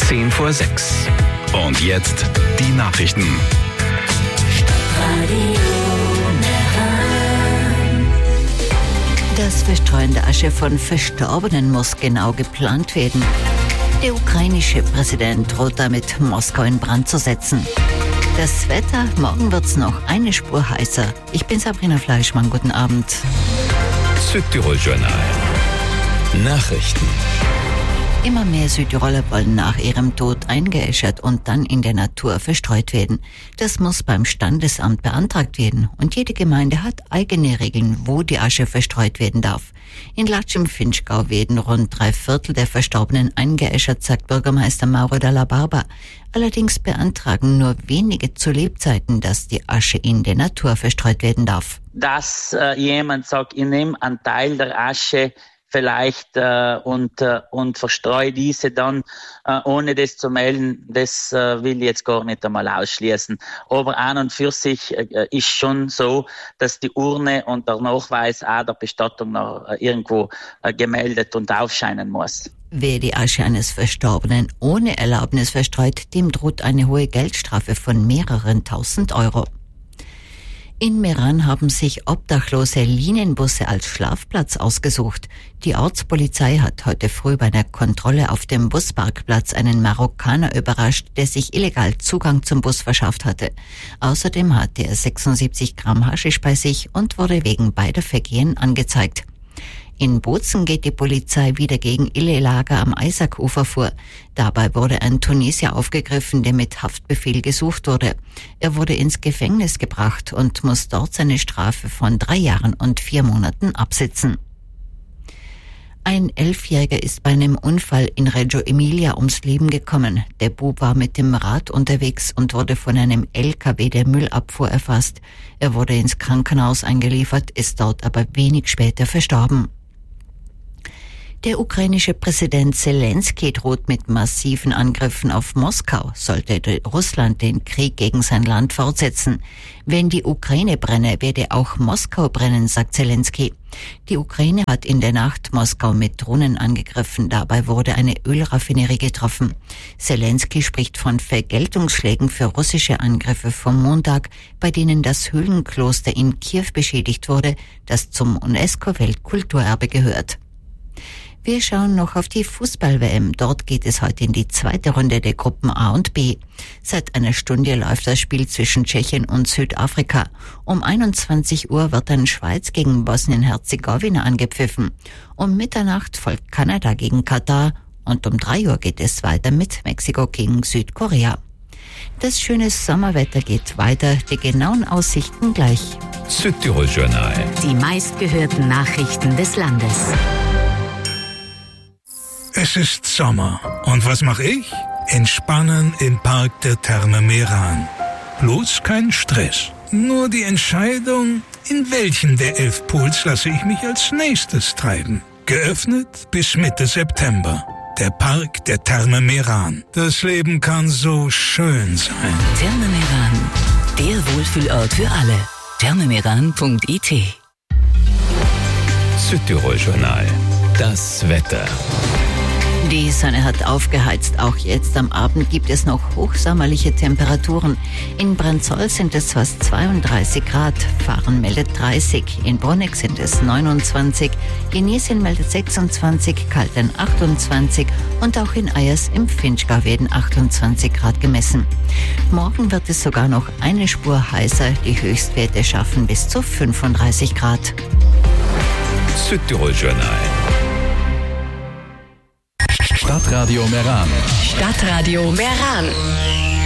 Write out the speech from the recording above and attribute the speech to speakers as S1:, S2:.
S1: 6:10. Und jetzt die Nachrichten.
S2: Das Verstreuen der Asche von Verstorbenen muss genau geplant werden. Der ukrainische Präsident droht damit, Moskau in Brand zu setzen. Das Wetter, morgen wird's noch eine Spur heißer. Ich bin Sabrina Fleischmann, guten Abend.
S1: Südtirol-Journal. Nachrichten.
S2: Immer mehr Südtiroler wollen nach ihrem Tod eingeäschert und dann in der Natur verstreut werden. Das muss beim Standesamt beantragt werden und jede Gemeinde hat eigene Regeln, wo die Asche verstreut werden darf. In Latsch im Finchgau werden rund 3/4 der Verstorbenen eingeäschert, sagt Bürgermeister Mauro Dalla Barba. Allerdings beantragen nur wenige zu Lebzeiten, dass die Asche in der Natur verstreut werden darf.
S3: Dass jemand sagt, ich nehme einen Teil der Asche vielleicht und verstreue diese dann, ohne das zu melden, das will ich jetzt gar nicht einmal ausschließen. Aber an und für sich ist schon so, dass die Urne und der Nachweis auch der Bestattung noch irgendwo gemeldet und aufscheinen muss.
S2: Wer die Asche eines Verstorbenen ohne Erlaubnis verstreut, dem droht eine hohe Geldstrafe von mehreren tausend Euro. In Meran haben sich obdachlose Linienbusse als Schlafplatz ausgesucht. Die Ortspolizei hat heute früh bei einer Kontrolle auf dem Busparkplatz einen Marokkaner überrascht, der sich illegal Zugang zum Bus verschafft hatte. Außerdem hatte er 76 Gramm Haschisch bei sich und wurde wegen beider Vergehen angezeigt. In Bozen geht die Polizei wieder gegen Ille-Lager am Eisack-Ufer vor. Dabei wurde ein Tunesier aufgegriffen, der mit Haftbefehl gesucht wurde. Er wurde ins Gefängnis gebracht und muss dort seine Strafe von 3 Jahren und 4 Monaten absitzen. Ein 11-Jähriger ist bei einem Unfall in Reggio Emilia ums Leben gekommen. Der Bub war mit dem Rad unterwegs und wurde von einem LKW der Müllabfuhr erfasst. Er wurde ins Krankenhaus eingeliefert, ist dort aber wenig später verstorben. Der ukrainische Präsident Zelensky droht mit massiven Angriffen auf Moskau, sollte Russland den Krieg gegen sein Land fortsetzen. Wenn die Ukraine brenne, werde auch Moskau brennen, sagt Zelensky. Die Ukraine hat in der Nacht Moskau mit Drohnen angegriffen. Dabei wurde eine Ölraffinerie getroffen. Zelensky spricht von Vergeltungsschlägen für russische Angriffe vom Montag, bei denen das Höhlenkloster in Kiew beschädigt wurde, das zum UNESCO-Weltkulturerbe gehört. Wir schauen noch auf die Fußball-WM. Dort geht es heute in die zweite Runde der Gruppen A und B. Seit einer Stunde läuft das Spiel zwischen Tschechien und Südafrika. Um 21 Uhr wird dann Schweiz gegen Bosnien-Herzegowina angepfiffen. Um Mitternacht folgt Kanada gegen Katar und um 3 Uhr geht es weiter mit Mexiko gegen Südkorea. Das schöne Sommerwetter geht weiter, die genauen Aussichten gleich.
S1: Südtirol-Journal.
S4: Die meistgehörten Nachrichten des Landes.
S5: Es ist Sommer. Und was mache ich? Entspannen im Park der Therme Meran. Bloß kein Stress. Nur die Entscheidung, in welchen der 11 Pools lasse ich mich als nächstes treiben. Geöffnet bis Mitte September. Der Park der Therme Meran. Das Leben kann so schön sein.
S4: Therme Meran, der Wohlfühlort für alle. thermemeran.it.
S1: Südtirol-Journal. Das Wetter.
S2: Die Sonne hat aufgeheizt. Auch jetzt am Abend gibt es noch hochsommerliche Temperaturen. In Brandzol sind es fast 32 Grad. Fahren meldet 30. In Bruneck sind es 29. Genesien meldet 26. Kaltern 28. Und auch in Eyers im Finchgau werden 28 Grad gemessen. Morgen wird es sogar noch eine Spur heißer. Die Höchstwerte schaffen bis zu 35 Grad.
S1: Südtirol-Journal. Stadtradio Meran.
S4: Stadtradio Meran.